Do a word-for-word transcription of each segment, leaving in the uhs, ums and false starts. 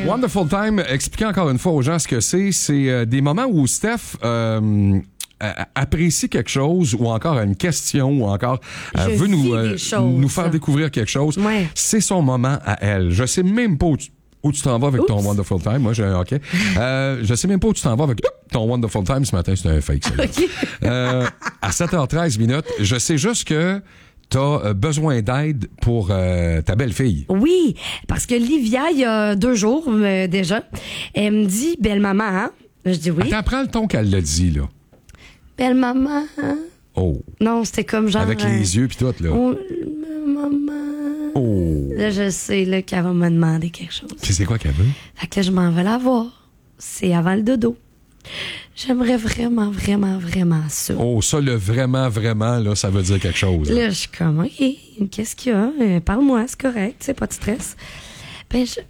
Wonderful Time, expliquez encore une fois aux gens ce que c'est. C'est euh, des moments où Steph euh, apprécie quelque chose ou encore a une question ou encore euh, veut nous, euh, nous faire découvrir quelque chose. Ouais. C'est son moment à elle. Je sais même pas où tu, où tu t'en vas avec Oups. ton Wonderful Time. Moi, j'ai un OK. Euh, je sais même pas où tu t'en vas avec ton Wonderful Time. Ce matin, c'était un fake. Ça, OK. euh, à sept heures treize minutes, je sais juste que t'as besoin d'aide pour euh, ta belle-fille. Oui, parce que Livia, il y a deux jours euh, déjà, elle me dit « Belle-maman, hein? » Je dis oui. Attends, prends le ton qu'elle l'a dit, là. « Belle-maman, hein? » Oh. Non, c'était comme genre... Avec les euh, yeux puis tout, là. Oh, maman. Oh. Là, je sais là, qu'elle va me demander quelque chose. Puis c'est quoi qu'elle veut? Fait que là, je m'en vais la voir. C'est avant le dodo. J'aimerais vraiment, vraiment, vraiment ça. Oh, ça, le vraiment, vraiment, là, ça veut dire quelque chose. Là, je suis comme, OK, qu'est-ce qu'il y a? Euh, parle-moi, c'est correct, c'est pas de stress. Ben, je...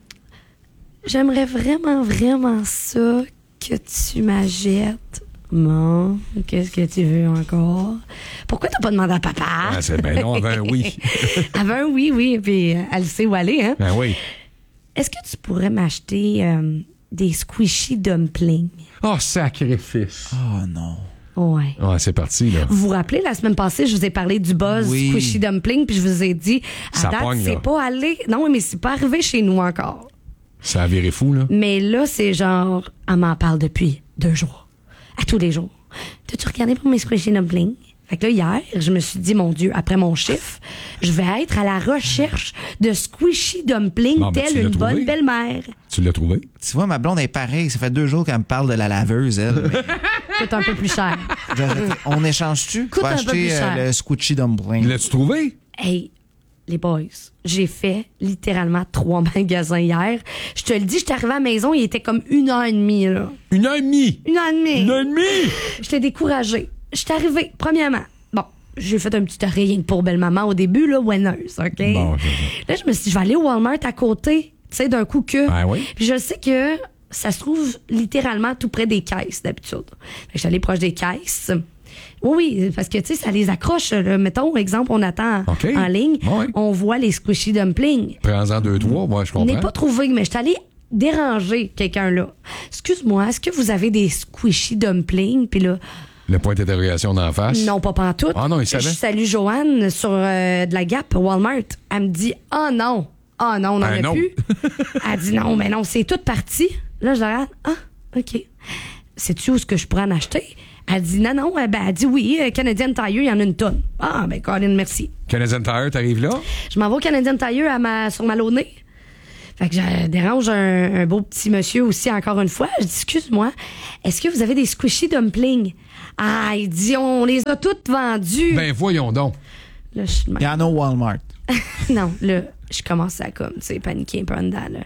j'aimerais vraiment, vraiment ça que tu m'achètes. Bon, qu'est-ce que tu veux encore? Pourquoi t'as pas demandé à papa? Ah, c'est ben non, avant un oui. Avant un oui, oui, puis elle sait où aller, hein? Ben oui. Est-ce que tu pourrais m'acheter euh, des squishy dumplings? Oh, sacrifice. Oh non. Ouais. Ouais, c'est parti, là. Vous vous rappelez, la semaine passée, je vous ai parlé du buzz oui. squishy dumpling, puis je vous ai dit, à Ça date, pogne, c'est là. pas allé. Non, mais c'est pas arrivé chez nous encore. Ça a viré fou, là. Mais là, c'est genre, elle m'en parle depuis deux jours. À tous les jours. T'as-tu regardé pour mes squishy dumplings? Fait que là, hier, je me suis dit, mon Dieu, après mon chiffre, je vais être à la recherche de squishy dumplings Bon, ben, telle tu l'as une trouvé. bonne belle-mère. Tu l'as trouvé? Tu vois, ma blonde est pareille. Ça fait deux jours qu'elle me parle de la laveuse, elle. Coûte un peu plus cher. Je- On échange-tu? Coûte Pour un peu acheter plus euh, cher. le squishy dumpling. L'as-tu trouvé? Hey, les boys, j'ai fait littéralement trois magasins hier. Je te le dis, j'étais arrivée à la maison, il était comme une heure et demie, là. Une heure et demie! Une heure et demie! Une heure et demie! J'étais découragée. J'étais arrivée, premièrement. Bon, j'ai fait un petit rien pour belle-maman au début, là, winneuse, OK? Bon, je- Là, je me suis dit, je vais aller au Walmart à côté, tu sais, d'un coup que. Ben oui. Puis je sais que ça se trouve littéralement tout près des caisses, d'habitude. Fait que je suis allée proche des caisses. Oui, oui, parce que, tu sais, ça les accroche. Là. Mettons, exemple, on attend OK. en ligne, Oui. on voit les squishy dumplings. Prends-en deux, trois, moi, je Je n'ai comprends. pas trouvé, mais je suis allée déranger quelqu'un là. Excuse-moi, est-ce que vous avez des squishy dumplings? Puis là, Le point d'interrogation d'en face. non, pas pantoute. Ah non, il savait. Je salue Joanne sur euh, de la Gap, Walmart. Elle me dit, ah oh, non, ah oh, non, on n'en Ben a non. plus. Elle dit, non, mais non, c'est toute partie. Là, je regarde, ah, OK. Sais-tu où est-ce que je pourrais en acheter? Elle dit, non, non, ben, elle dit oui, euh, Canadian Tire, il y en a une tonne. Ah, ben, Colin, merci. Canadian Tire, t'arrives là? Je m'en vais au Canadian Tire à ma, sur ma Launay. Fait que je dérange un, un beau petit monsieur aussi, encore une fois. Je dis, excuse-moi, est-ce que vous avez des squishy dumplings? Ah, il dit, on les a toutes vendues. Ben, voyons donc. Là, je suis de même. Il y en a au Walmart. Non, là, je commence à comme, tu sais, paniquer un peu en dedans, là.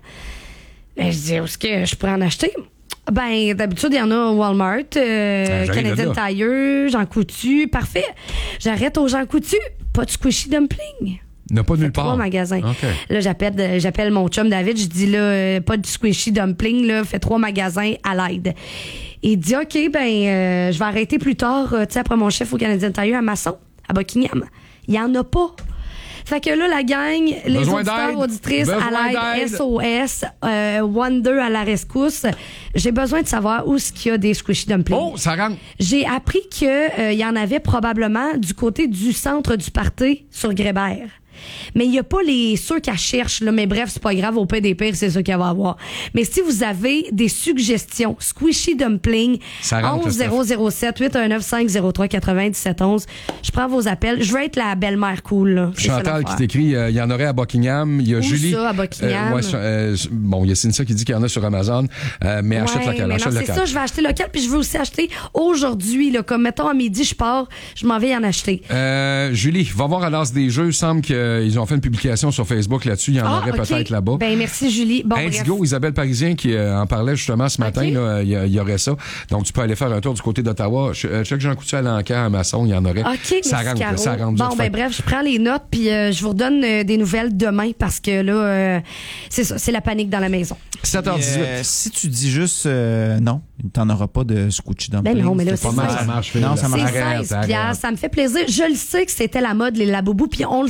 Ben, je dis, est-ce que je pourrais en acheter? Ben, d'habitude, il y en a au Walmart, euh, Ben, j'arrive Canadian de là. Tire, Jean Coutu. Parfait. J'arrête au Jean Coutu. Pas de squishy dumpling. N'a pas nulle part. Trois magasins. OK. Là, j'appelle, j'appelle mon chum David. Je dis, là, euh, pas de squishy dumpling, là, fais trois magasins à l'aide. Il dit, OK, ben, euh, je vais arrêter plus tard, euh, tu sais, après mon chef au Canadian Tire à Masson, à Buckingham. Il y en a pas. Fait que là, la gang, les Besoin auditeurs, d'aide. auditrices, Besoin à l'aide, d'aide. S O S, euh, Wonder à la rescousse, j'ai besoin de savoir où est-ce qu'il y a des squishy dumplings. Oh, ça rentre. J'ai appris qu'il euh, y en avait probablement du côté du centre du party sur Grébert. Mais il n'y a pas les ceux qu'elle cherche, là, mais bref, c'est pas grave, au pire des pires, c'est ça qu'elle va avoir. Mais si vous avez des suggestions, squishy dumpling, Ça rentre, onze zéro zéro sept huit un neuf cinq zéro trois quatre-vingt-dix-sept onze. Je prends vos appels. Je veux être la belle-mère cool. Là. C'est ça, Chantal qui l'affaire. t'écrit, euh, il y en aurait à Buckingham. Il y a Où Julie. ça, à Buckingham? Euh, ouais, sur- euh, bon, il y a Cynthia qui dit qu'il y en a sur Amazon, euh, mais achète Ouais, local. mais Achète non, c'est local. ça, je vais acheter local, puis je veux aussi acheter aujourd'hui, là, comme mettons à midi, je pars, je m'en vais y en acheter. Euh, Julie, va voir à l'As des Jeux. Il semble qu'ils ont fait une publication sur Facebook là-dessus. Il y en Ah, aurait ok. peut-être là-bas. Ben, merci, Julie. Bon, Indigo, bref. Isabelle Parisien qui euh, en parlait justement ce matin, Ok. là, il y, a- il y aurait ça. Donc, tu peux aller faire un tour du côté d'Ottawa. Ch- euh, Check Jean Coutu à l'Ancan, à Masson, il y en aurait. OK, ça merci, rentre, Caro. ça rentre. Bon, vite ben fait. bref, je prends les notes, puis euh, je vous redonne euh, des nouvelles demain, parce que là, euh, c'est ça, c'est la panique dans la maison. sept heures dix-huit. Euh, si tu dis juste euh, non, t'en auras pas de squishy dumpling. Ben non, mais là, C'est c'est pas ça. mal. Ça marche, Phil. Non, ça C'est marche. Arrête, seize arrête. piastres, ça me fait plaisir. Je le sais que c'était la mode, les laboubous, puis on le sait tous,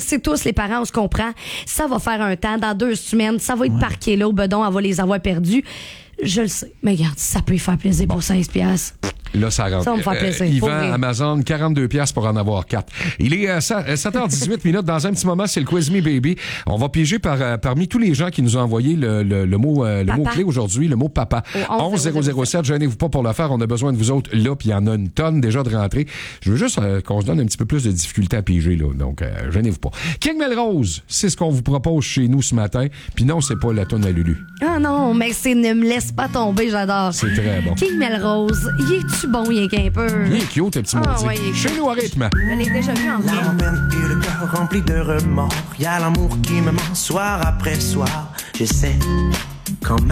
les parents, on se comprend. Ça va faire un temps. Dans deux semaines, ça va être ouais. parqué là au bedon. Elle va les avoir perdus. Je le sais. Mais regarde, ça peut y faire plaisir. Bon, seize piastres. Là, ça rentre. Ça va me faire plaisir. Euh, il vend Amazon quarante-deux piastres pour en avoir quatre. Il est euh, sept heures dix-huit minutes. Dans un petit moment, c'est le Quiz Me Baby. On va piéger par, euh, parmi tous les gens qui nous ont envoyé le, le, le mot euh, le mot clé aujourd'hui, le mot papa. onze zéro zéro sept, gênez-vous pas pour le faire. On a besoin de vous autres là, puis il y en a une tonne déjà de rentrée. Je veux juste euh, qu'on se donne un petit peu plus de difficulté à piéger, là. Donc, euh, gênez-vous pas. King Melrose, c'est ce qu'on vous propose chez nous ce matin. Puis non, c'est pas la tonne à Lulu. Ah non, mais c'est Ne me laisse pas tomber, j'adore. C'est très bon. King Melrose, il est-tu bon, il est qu'un peu. Il est cute, un petit ah, maudit. Ouais, chez nous, à rythme. Je l'ai déjà vu en vrai. La peine et le cœur rempli de remords. Y a l'amour qui me ment soir après soir. J'essaie quand même.